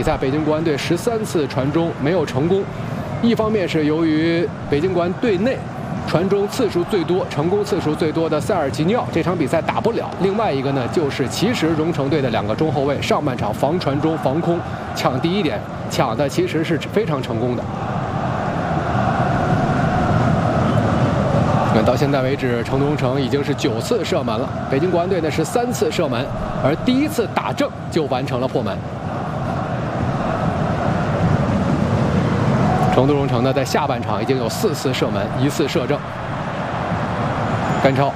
比赛，北京国安队13次传中没有成功。一方面是由于北京国安队内传中次数最多、成功次数最多的塞尔吉尼奥这场比赛打不了。另外一个呢，就是其实蓉城队的2个中后卫上半场防传中、防空抢第一点抢的其实是非常成功的。那到现在为止，成都蓉城已经是9次射门了，北京国安队呢是3次射门，而第一次打正就完成了破门。成都蓉城呢在下半场已经有4次射门，1次射正。甘超，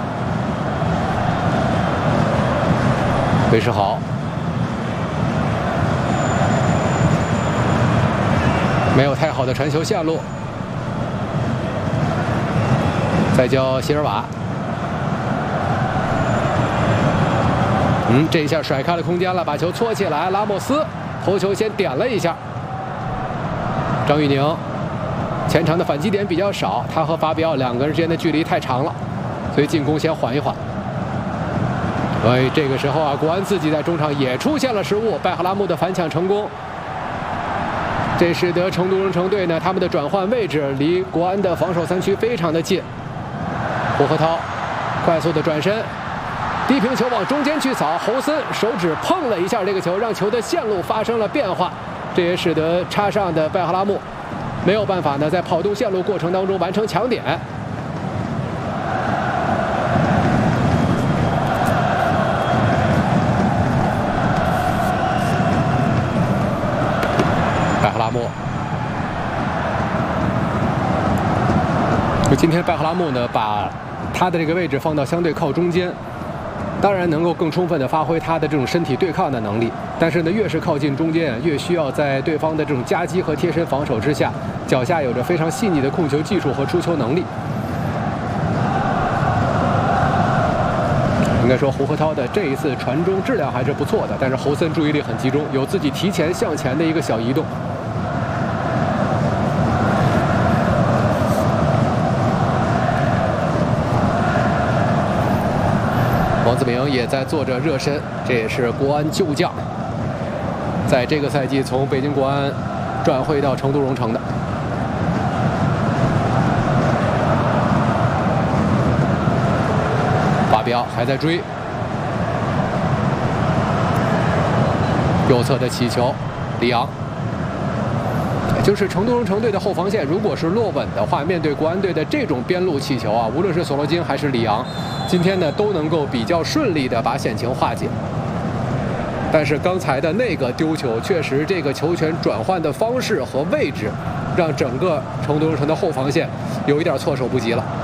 韦世豪，没有太好的传球线路。再教席尔瓦，这一下甩开了空间了，把球搓起来，拉莫斯头球先点了一下。张玉宁前场的反击点比较少，他和法比奥2个人之间的距离太长了，所以进攻先缓一缓。所以这个时候啊，国安自己在中场也出现了失误，拜赫拉木的反抢成功，这使得成都蓉城队呢他们的转换位置离国安的防守3区非常的近。胡鹤涛快速的转身，低平球往中间去扫，侯森手指碰了一下这个球，让球的线路发生了变化，这也使得插上的拜赫拉木没有办法呢在跑动线路过程当中完成抢点。拜赫拉木，今天拜赫拉木呢把他的这个位置放到相对靠中间，当然能够更充分的发挥他的这种身体对抗的能力，但是呢越是靠近中间，越需要在对方的这种夹击和贴身防守之下，脚下有着非常细腻的控球技术和出球能力。应该说胡鹤涛的这一次传中质量还是不错的，但是侯森注意力很集中，有自己提前向前的一个小移动。王子铭也在做着热身，这也是国安旧将，在这个赛季从北京国安转会到成都蓉城的。法比奥还在追，右侧的起球，里昂。就是成都蓉城队的后防线，如果是落稳的话，面对国安队的这种边路气球啊，无论是索罗金还是里昂，今天呢都能够比较顺利的把险情化解。但是刚才的那个丢球，确实这个球权转换的方式和位置，让整个成都蓉城的后防线有一点措手不及了。